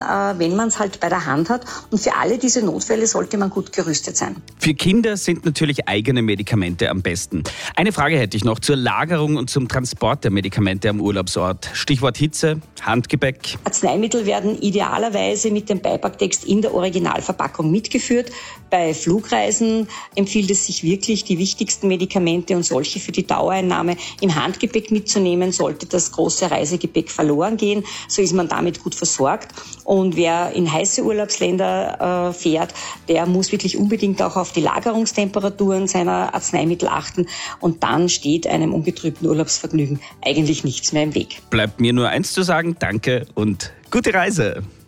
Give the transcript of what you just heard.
wenn man es halt bei der Hand hat. Und für alle diese Notfälle sollte man gut gerüstet sein. Für Kinder sind natürlich eigene Medikamente am besten. Eine Frage hätte ich noch zur Lagerung und zum Transport der Medikamente am Urlaubsort. Stichwort Hitze, Handgepäck. Arzneimittel werden idealerweise mit dem Beipacktext in der Originalverpackung mitgeführt. Bei Flugreisen empfiehlt es sich wirklich, die wichtigsten Medikamente und solche für die Dauereinnahme im Handgepäck mitzunehmen. Sollte das große Reisegepäck verloren gehen, so ist man damit gut versorgt. Und wer in heiße Urlaubsländer fährt, der muss wirklich unbedingt auch auf die Lagerungstemperaturen seiner Arzneimittel achten. Und dann steht einem ungetrübten Urlaubsvergnügen eigentlich nichts mehr im Weg. Bleibt mir nur eins zu sagen, danke und gute Reise.